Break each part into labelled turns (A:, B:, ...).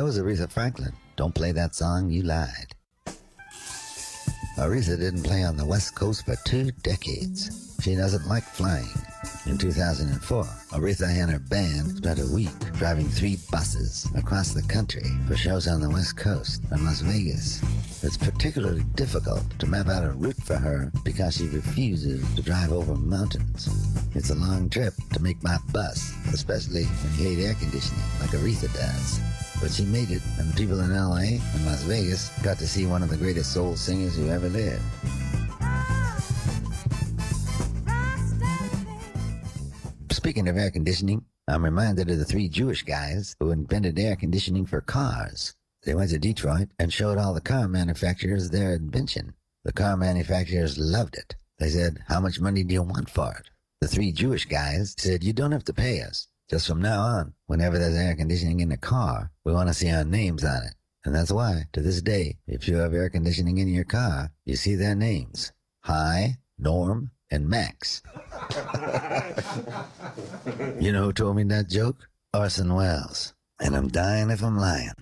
A: That was Aretha Franklin. Don't play that song, you lied. Aretha didn't play on the West Coast for 2 decades. She doesn't like flying. In 2004, Aretha and her band spent a week driving 3 buses across the country for shows on the West Coast and Las Vegas. It's particularly difficult to map out a route for her because she refuses to drive over mountains. It's a long trip to make by bus, especially when you hate air conditioning like Aretha does. But she made it, and people in L.A. and Las Vegas got to see one of the greatest soul singers who ever lived. Speaking of air conditioning, I'm reminded of the 3 Jewish guys who invented air conditioning for cars. They went to Detroit and showed all the car manufacturers their invention. The car manufacturers loved it. They said, "How much money do you want for it?" The 3 Jewish guys said, "You don't have to pay us. Just from now on, whenever there's air conditioning in a car, we want to see our names on it." And that's why, to this day, if you have air conditioning in your car, you see their names. Hi, Norm, and Max. You know who told me that joke? Orson Welles. And I'm dying if I'm lying.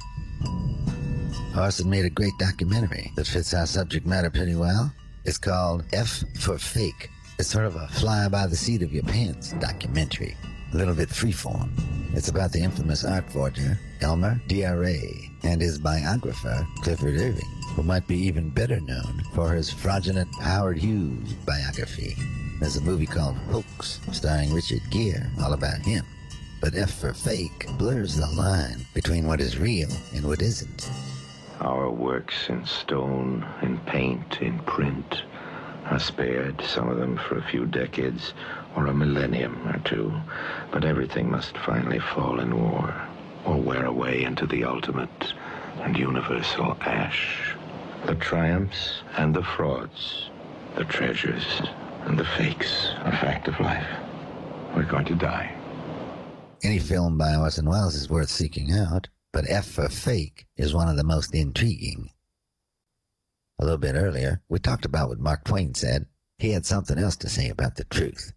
A: Orson made a great documentary that fits our subject matter pretty well. It's called F for Fake. It's sort of a fly-by-the-seat-of-your-pants documentary. A little bit freeform. It's about the infamous art forger, Elmer D.R.A., and his biographer, Clifford Irving, who might be even better known for his fraudulent Howard Hughes biography. There's a movie called Hoax, starring Richard Gere, all about him. But F for Fake blurs the line between what is real and what isn't.
B: Our works in stone, in paint, in print are spared, some of them for a few decades or a millennium or 2, but everything must finally fall in war or wear away into the ultimate and universal ash. The triumphs and the frauds, the treasures and the fakes are a fact of life. We're going to die.
A: Any film by Orson Welles is worth seeking out, but F for Fake is one of the most intriguing. A little bit earlier, we talked about what Mark Twain said. He had something else to say about the truth.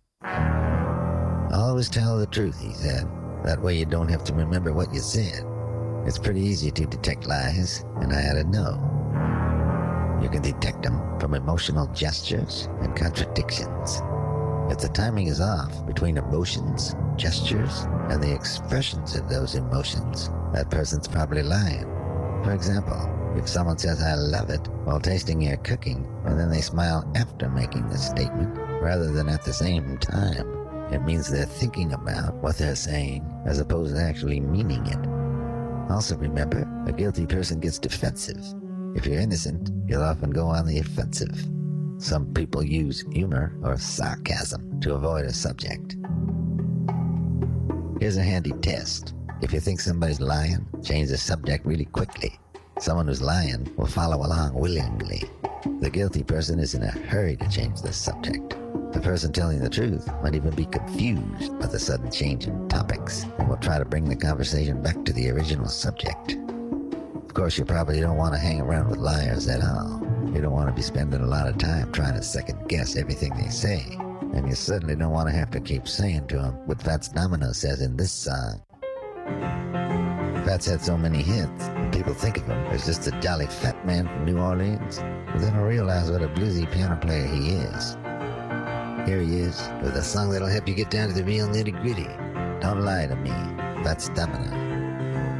A: Always tell the truth, he said. That way you don't have to remember what you said. It's pretty easy to detect lies, and I had to know. You can detect them from emotional gestures and contradictions. If the timing is off between emotions, gestures, and the expressions of those emotions, that person's probably lying. For example, if someone says, "I love it," while tasting your cooking, and then they smile after making the statement, rather than at the same time, it means they're thinking about what they're saying, as opposed to actually meaning it. Also remember, a guilty person gets defensive. If you're innocent, you'll often go on the offensive. Some people use humor or sarcasm to avoid a subject. Here's a handy test. If you think somebody's lying, change the subject really quickly. Someone who's lying will follow along willingly. The guilty person is in a hurry to change the subject. The person telling the truth might even be confused by the sudden change in topics and will try to bring the conversation back to the original subject. Of course, you probably don't want to hang around with liars at all. You don't want to be spending a lot of time trying to second-guess everything they say. And you certainly don't want to have to keep saying to them what Fats Domino says in this song. Fats had so many hits, people think of him as just a jolly fat man from New Orleans, but they don't realize what a bluesy piano player he is. Here he is, with a song that'll help you get down to the real nitty-gritty. Don't lie to me, Fats Domino.